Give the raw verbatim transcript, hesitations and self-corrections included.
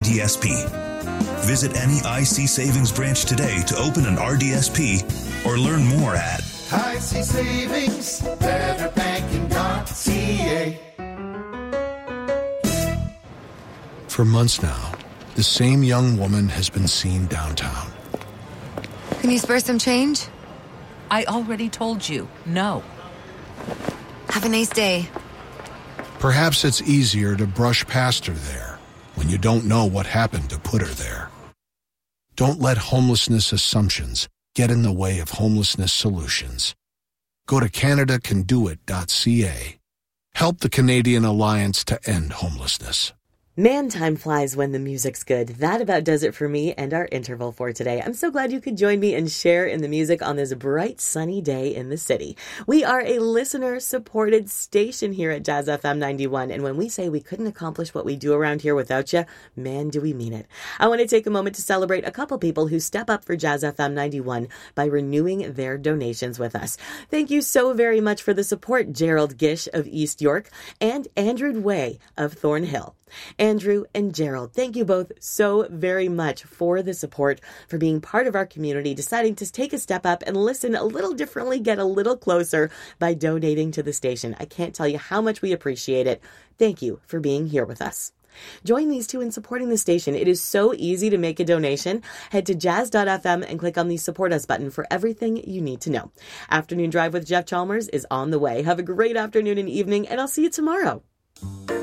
D S P. Visit any I C Savings branch today to open an R D S P or learn more at I C Savings, better banking dot C A. For months now, the same young woman has been seen downtown. Can you spare some change? I already told you, no. Have a nice day. Perhaps it's easier to brush past her there when you don't know what happened to put her there. Don't let homelessness assumptions get in the way of homelessness solutions. Go to Canada Can Do It dot C A. Help the Canadian Alliance to End Homelessness. Man, time flies when the music's good. That about does it for me and our interval for today. I'm so glad you could join me and share in the music on this bright, sunny day in the city. We are a listener-supported station here at Jazz F M ninety-one, and when we say we couldn't accomplish what we do around here without you, man, do we mean it. I want to take a moment to celebrate a couple people who step up for Jazz F M ninety-one by renewing their donations with us. Thank you so very much for the support, Gerald Gish of East York and Andrew Way of Thornhill. Andrew and Gerald, thank you both so very much for the support, for being part of our community, deciding to take a step up and listen a little differently, get a little closer by donating to the station. I can't tell you how much we appreciate it. Thank you for being here with us. Join these two in supporting the station. It is so easy to make a donation. Head to jazz dot f m and click on the Support Us button for everything you need to know. Afternoon Drive with Jeff Chalmers is on the way. Have a great afternoon and evening, and I'll see you tomorrow.